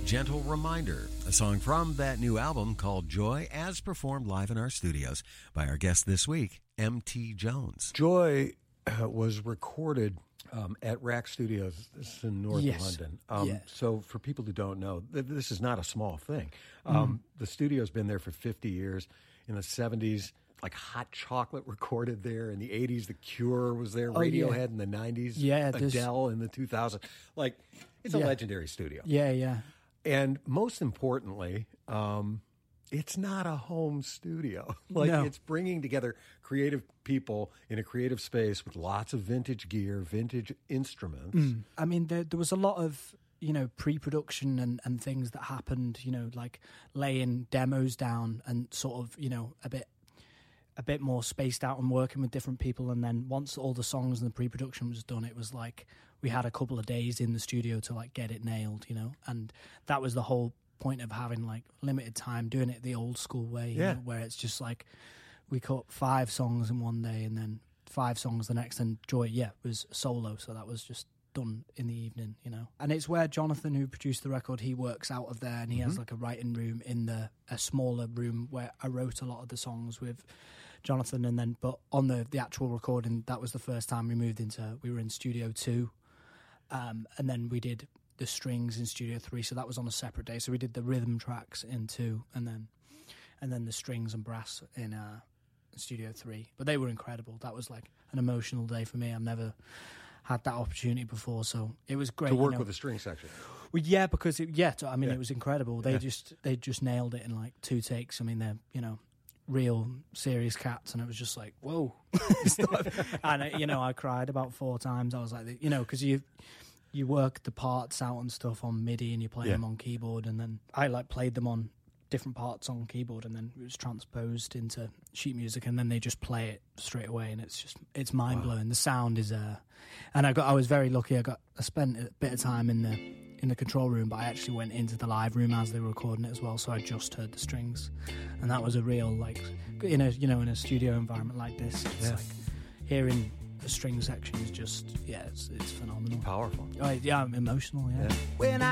Gentle Reminder, a song from that new album called Joy, as performed live in our studios by our guest this week, M.T. Jones. Joy was recorded at Rack Studios. This is in North London. So for people who don't know, this is not a small thing. The studio's been there for 50 years. In the 70s, like Hot Chocolate recorded there. In the 80s, The Cure was there. Radiohead in the 90s. Adele in the 2000s. Like, it's a legendary studio. Yeah. And most importantly, it's not a home studio. It's bringing together creative people in a creative space with lots of vintage gear, vintage instruments. I mean, there was a lot of, pre-production and things that happened, like laying demos down and sort of, a bit more spaced out and working with different people. And then once all the songs and the pre-production was done, it was like we had a couple of days in the studio to like get it nailed, and that was the whole point of having like limited time, doing it the old school way, where it's just like we cut 5 songs in one day and then 5 songs the next, and Joy was solo, so that was just done in the evening, and it's where Jonathan, who produced the record, he works out of there, and he has like a writing room in a smaller room where I wrote a lot of the songs with Jonathan. And then but on the actual recording, that was the first time we were in Studio 2, and then we did the strings in Studio 3, so that was on a separate day. So we did the rhythm tracks in 2, and then the strings and brass in Studio 3. But they were incredible. That was like an emotional day for me. I've never had that opportunity before, so it was great to work with the string section. Well, yeah, because it was incredible. They just nailed it in like 2 takes. I mean, they're real serious cats, and it was just like, whoa. And I cried about 4 times. I was like, because you work the parts out and stuff on MIDI, and you play them on keyboard, and then I like played them on different parts on keyboard, and then it was transposed into sheet music, and then they just play it straight away, and it's mind blowing. The sound is and I was very lucky. I spent a bit of time in the control room, but I actually went into the live room as they were recording it as well, so I just heard the strings, and that was a real like in a studio environment like this. It's like hearing the string section is just it's phenomenal. Powerful. I'm emotional. Yeah. When